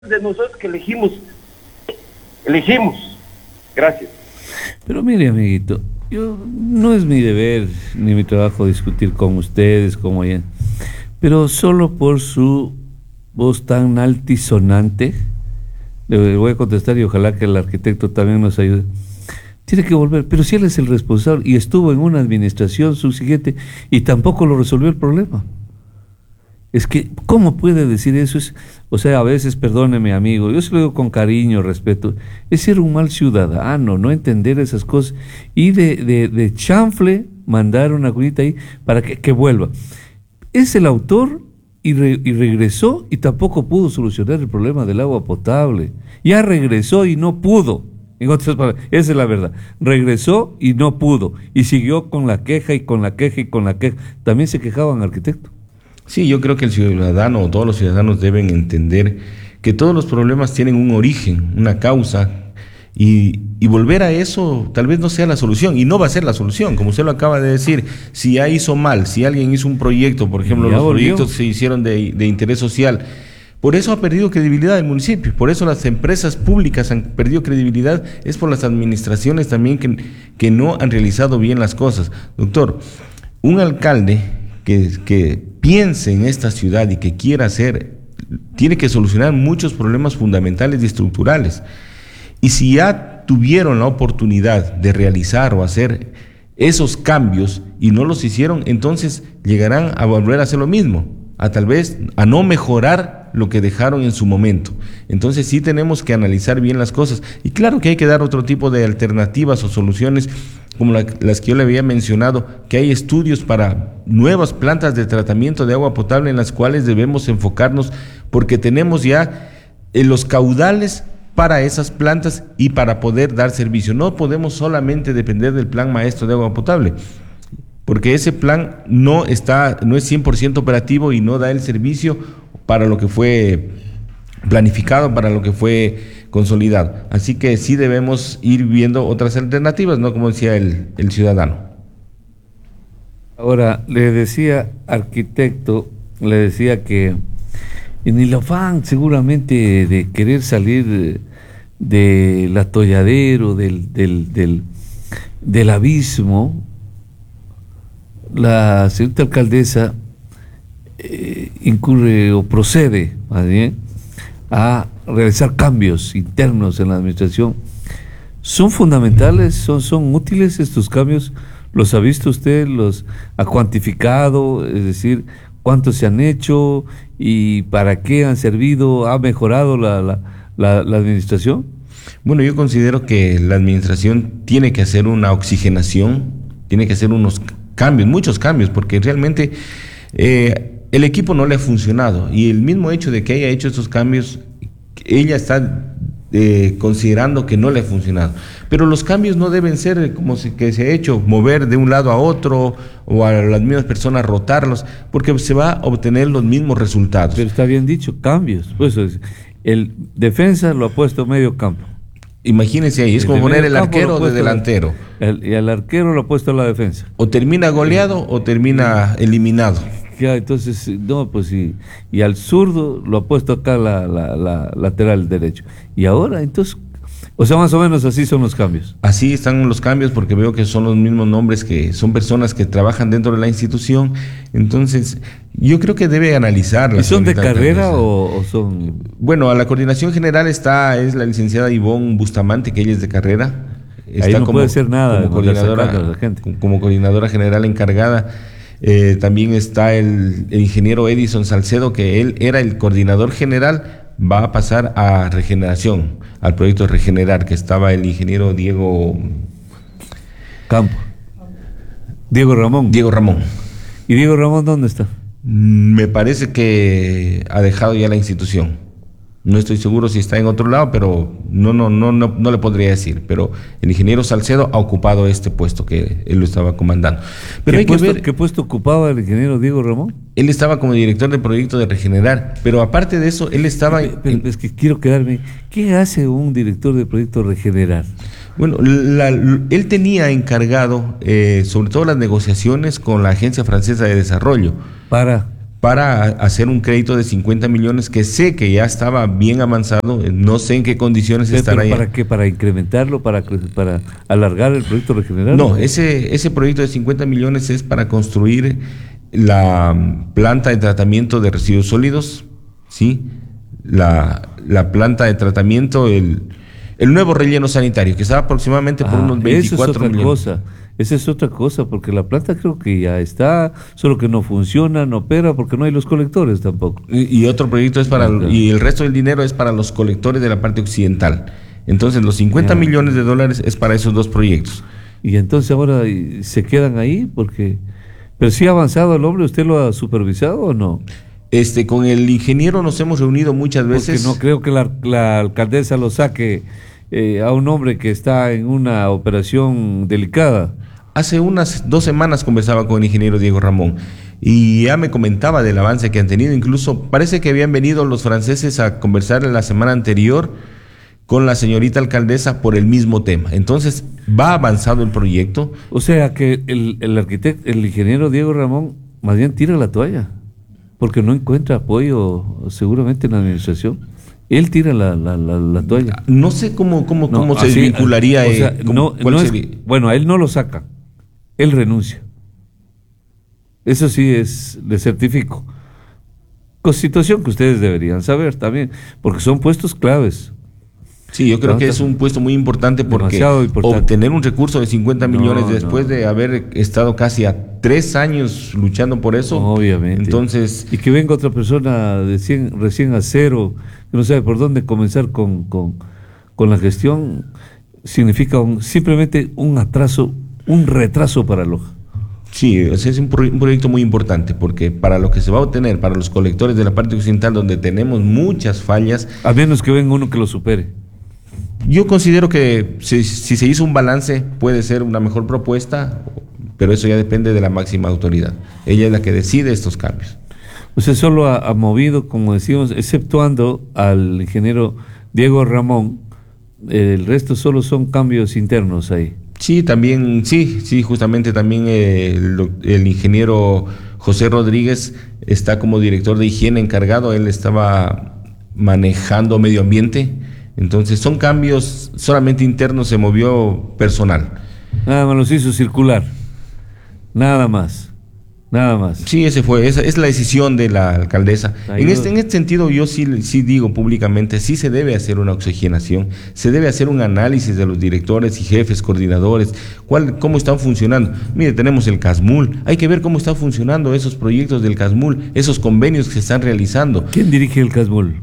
de nosotros que elegimos. Gracias. Pero mire, amiguito, yo no es mi deber ni mi trabajo discutir con ustedes como ya, pero solo por su voz tan altisonante, le voy a contestar y ojalá que el arquitecto también nos ayude. Tiene que volver, pero si él es el responsable y estuvo en una administración subsiguiente y tampoco lo resolvió el problema. Es que, ¿cómo puede decir eso? O sea, a veces, perdóneme, amigo, yo se lo digo con cariño, respeto, es ser un mal ciudadano, no entender esas cosas y de chanfle mandar una cunita ahí para que vuelva. Es el autor y regresó y tampoco pudo solucionar el problema del agua potable. Ya regresó y no pudo. En otras palabras, esa es la verdad. Regresó y no pudo. Y siguió con la queja y con la queja y con la queja. También se quejaban, arquitecto. Sí, yo creo que el ciudadano o todos los ciudadanos deben entender que todos los problemas tienen un origen, una causa, y volver a eso tal vez no sea la solución, y no va a ser la solución, como usted lo acaba de decir. Si ya hizo mal, si alguien hizo un proyecto, por ejemplo, los proyectos se hicieron de interés social, por eso ha perdido credibilidad el municipio, por eso las empresas públicas han perdido credibilidad, es por las administraciones también que no han realizado bien las cosas. Doctor, un alcalde que piense en esta ciudad y que quiera hacer, tiene que solucionar muchos problemas fundamentales y estructurales. Y si ya tuvieron la oportunidad de realizar o hacer esos cambios y no los hicieron, entonces llegarán a volver a hacer lo mismo, tal vez a no mejorar lo que dejaron en su momento. Entonces sí tenemos que analizar bien las cosas. Y claro que hay que dar otro tipo de alternativas o soluciones, como las que yo le había mencionado, que hay estudios para nuevas plantas de tratamiento de agua potable en las cuales debemos enfocarnos, porque tenemos ya los caudales para esas plantas y para poder dar servicio. No podemos solamente depender del plan maestro de agua potable, porque ese plan no es 100% operativo y no da el servicio para lo que fue planificado, para lo que fue consolidado. Así que sí debemos ir viendo otras alternativas, ¿no? Como decía el ciudadano. Ahora, le decía, arquitecto, le decía que en el afán seguramente de querer salir del atolladero, del abismo, la señorita alcaldesa incurre o procede más bien a realizar cambios internos en la administración. ¿Son fundamentales? ¿Son útiles estos cambios? ¿Los ha visto usted? ¿Los ha cuantificado? Es decir, ¿cuántos se han hecho? ¿Y para qué han servido? ¿Ha mejorado la administración? Bueno, yo considero que la administración tiene que hacer una oxigenación, tiene que hacer unos cambios, muchos cambios, porque realmente el equipo no le ha funcionado, y el mismo hecho de que haya hecho estos cambios, ella está considerando que no le ha funcionado. Pero los cambios no deben ser como que se ha hecho, mover de un lado a otro o a las mismas personas rotarlos, porque se va a obtener los mismos resultados. Pero está bien dicho, cambios. Pues el defensa lo ha puesto medio campo. Imagínense ahí, es como poner el arquero de delantero. Y al arquero lo ha puesto a la defensa. O termina goleado o termina eliminado. Ya, entonces, no, pues sí. Y al zurdo lo ha puesto acá la lateral derecho. Y ahora, entonces, o sea, más o menos así son los cambios. Así están los cambios, porque veo que son los mismos nombres, que son personas que trabajan dentro de la institución. Entonces, yo creo que debe analizar. ¿Y son de carrera o son...? Bueno, a la coordinación general es la licenciada Ivonne Bustamante, que ella es de carrera. Está ahí no puede hacer nada como coordinadora general encargada. También está el ingeniero Edison Salcedo, que él era el coordinador general, va a pasar a regeneración, al proyecto de Regenerar, que estaba el ingeniero Diego Ramón. ¿Y Diego Ramón dónde está? Me parece que ha dejado ya la institución. No estoy seguro si está en otro lado, pero no le podría decir. Pero el ingeniero Salcedo ha ocupado este puesto que él lo estaba comandando. Pero ¿Qué puesto ocupaba el ingeniero Diego Ramón? Él estaba como director del proyecto de Regenerar, pero aparte de eso, él estaba... Es que quiero quedarme... ¿Qué hace un director de proyecto Regenerar? Bueno, él tenía encargado sobre todo las negociaciones con la Agencia Francesa de Desarrollo. para hacer un crédito de 50 millones que sé que ya estaba bien avanzado, no sé en qué condiciones estará ya. ¿Para qué? ¿Para incrementarlo? ¿Para alargar el proyecto Regenerar? No, ese proyecto de 50 millones es para construir la planta de tratamiento de residuos sólidos, ¿sí? La planta de tratamiento, el nuevo relleno sanitario, que está aproximadamente por unos 24 millones. Esa es otra cosa, porque la planta creo que ya está, solo que no funciona, no opera, porque no hay los colectores tampoco. Y otro proyecto es y el resto del dinero es para los colectores de la parte occidental. Entonces los 50 millones de dólares es para esos dos proyectos. Y entonces ahora se quedan ahí, porque... Pero sí ha avanzado el hombre, ¿usted lo ha supervisado o no? Con el ingeniero nos hemos reunido muchas veces. Porque no creo que la alcaldesa lo saque a un hombre que está en una operación delicada. Hace unas 2 semanas conversaba con el ingeniero Diego Ramón y ya me comentaba del avance que han tenido. Incluso parece que habían venido los franceses a conversar la semana anterior con la señorita alcaldesa por el mismo tema. Entonces, va avanzado el proyecto. O sea que el arquitecto, el ingeniero Diego Ramón, más bien tira la toalla, porque no encuentra apoyo seguramente en la administración. Él tira la toalla. No sé cómo se desvincularía. O sea, bueno, a él no lo saca, él renuncia. Eso sí le certifico. Situación que ustedes deberían saber también, porque son puestos claves. Sí, yo creo que es un puesto muy importante, porque obtener un recurso de 50 millones después de haber estado casi a 3 años luchando por eso. Obviamente. Entonces, y que venga otra persona recién a cero, que no sabe por dónde comenzar con la gestión, significa simplemente un retraso para Loja. Sí, es un proyecto muy importante, porque para lo que se va a obtener, para los colectores de la parte occidental, donde tenemos muchas fallas. A menos que venga uno que lo supere. Yo considero que si se hizo un balance puede ser una mejor propuesta, pero eso ya depende de la máxima autoridad. Ella es la que decide estos cambios. Usted solo ha movido, como decimos, exceptuando al ingeniero Diego Ramón, el resto solo son cambios internos ahí. Sí, también, sí, justamente también el ingeniero José Rodríguez está como director de higiene encargado, él estaba manejando medio ambiente. Entonces son cambios solamente internos, se movió personal. Nada más los hizo circular. Nada más. Sí, esa es la decisión de la alcaldesa. En este sentido, yo sí digo públicamente, sí se debe hacer una oxigenación, se debe hacer un análisis de los directores y jefes, coordinadores, cómo están funcionando. Mire, tenemos el CASMUL, hay que ver cómo están funcionando esos proyectos del CASMUL, esos convenios que se están realizando. ¿Quién dirige el CASMUL?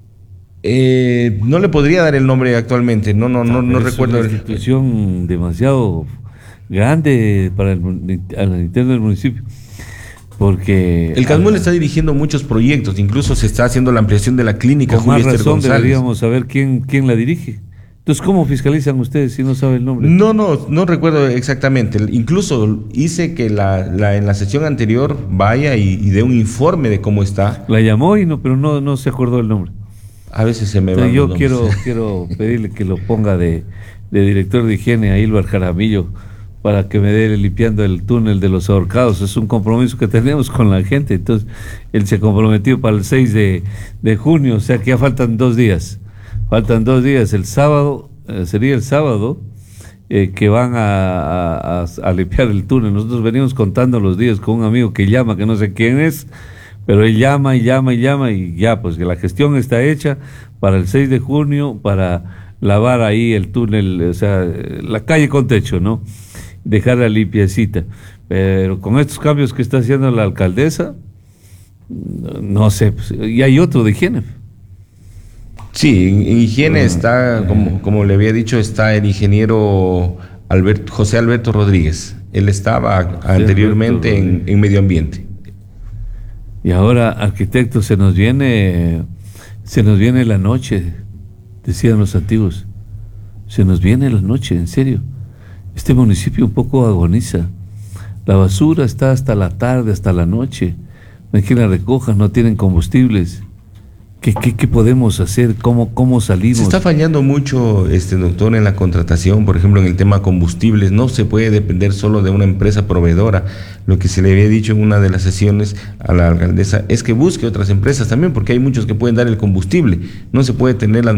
No le podría dar el nombre actualmente, no recuerdo. Es una institución demasiado grande para el interno del municipio, porque el CASMUL está dirigiendo muchos proyectos, incluso se está haciendo la ampliación de la clínica. Con más razón deberíamos saber quién la dirige. Entonces, ¿cómo fiscalizan ustedes si no sabe el nombre? No recuerdo exactamente. Incluso hice que en la sesión anterior vaya y dé un informe de cómo está. La llamó pero no se acordó el nombre. A veces se me va. Yo quiero pedirle que lo ponga de director de higiene a Ilvar Jaramillo para que me dé limpiando el túnel de los ahorcados. Es un compromiso que tenemos con la gente. Entonces, él se comprometió para el 6 de junio, o sea que ya faltan 2 días. El sábado, sería el sábado, que van a limpiar el túnel. Nosotros venimos contando los días con un amigo que llama, que no sé quién es, pero él llama y ya, pues que la gestión está hecha para el 6 de junio, para lavar ahí el túnel, o sea, la calle con techo, ¿no? Dejarla limpiecita. Pero con estos cambios que está haciendo la alcaldesa, no sé, pues, y hay otro de higiene. Sí, en higiene está, como le había dicho, está el ingeniero José Alberto Rodríguez. Él estaba anteriormente en medio ambiente. Y ahora, arquitecto, se nos viene la noche, decían los antiguos. Se nos viene la noche, en serio. Este municipio un poco agoniza. La basura está hasta la tarde, hasta la noche. No hay quien la recoja, no tienen combustibles. ¿Qué podemos hacer? ¿Cómo salimos? Se está fallando mucho, doctor, en la contratación, por ejemplo, en el tema combustibles. No se puede depender solo de una empresa proveedora. Lo que se le había dicho en una de las sesiones a la alcaldesa es que busque otras empresas también, porque hay muchos que pueden dar el combustible. No se puede tener las